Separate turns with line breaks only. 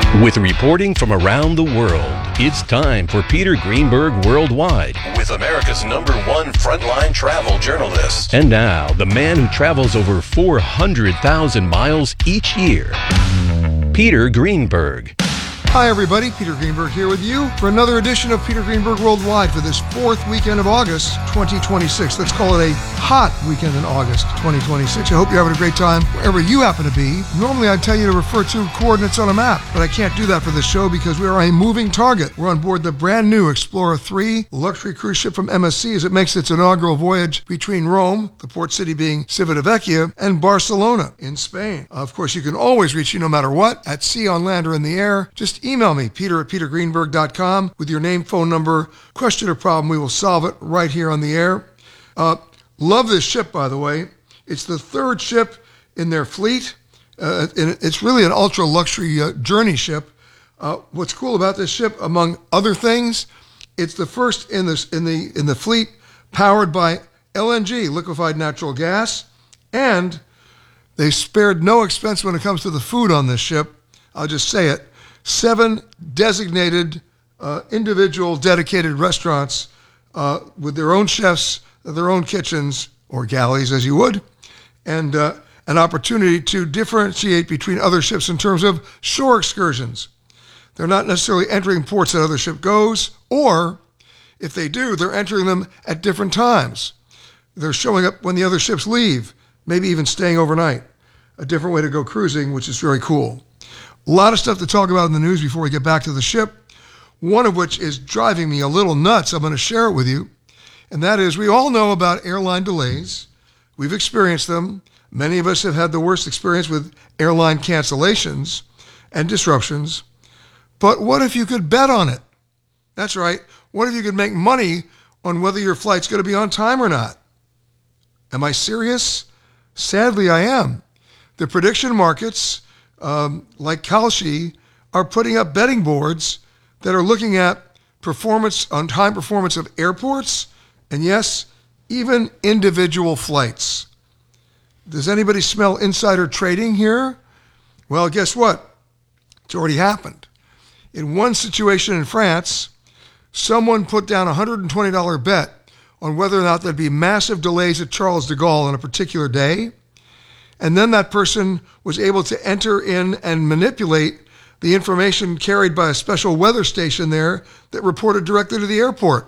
With reporting from around the world, it's time for Peter Greenberg Worldwide with America's #1 frontline travel journalist. And now, the man who travels over 400,000 miles each year, Peter Greenberg.
Hi everybody, Peter Greenberg here with you for another edition of Peter Greenberg Worldwide for this fourth weekend of August 2026. Let's call it a hot weekend in August 2026. I hope you're having a great time wherever you happen to be. Normally I'd tell you to refer to coordinates on a map, but I can't do that for this show because we are a moving target. We're on board the brand new Explorer 3 luxury cruise ship from MSC as it makes its inaugural voyage between Rome, the port city being Civitavecchia, and Barcelona in Spain. Of course, you can always reach me no matter what, at sea, on land, or in the air. Just email me, peter@petergreenberg.com, with your name, phone number, question or problem. We will solve it right here on the air. Love this ship, by the way. It's the third ship in their fleet. It's really an ultra-luxury journey ship. What's cool about this ship, among other things, it's the first in the fleet powered by LNG, liquefied natural gas, and they spared no expense when it comes to the food on this ship. I'll just say it. 7 designated individual dedicated restaurants with their own chefs, their own kitchens, or galleys as you would, and an opportunity to differentiate between other ships in terms of shore excursions. They're not necessarily entering ports that other ship goes, or if they do, they're entering them at different times. They're showing up when the other ships leave, maybe even staying overnight. A different way to go cruising, which is very cool. A lot of stuff to talk about in the news before we get back to the ship, one of which is driving me a little nuts. I'm going to share it with you, and that is we all know about airline delays. We've experienced them. Many of us have had the worst experience with airline cancellations and disruptions. But what if you could bet on it? That's right. What if you could make money on whether your flight's going to be on time or not? Am I serious? Sadly, I am. The prediction markets, like Kalshi, are putting up betting boards that are looking at performance, on-time performance of airports, and yes, even individual flights. Does anybody smell insider trading here? Well, guess what? It's already happened. In one situation in France, someone put down a $120 bet on whether or not there'd be massive delays at Charles de Gaulle on a particular day. And then that person was able to enter in and manipulate the information carried by a special weather station there that reported directly to the airport.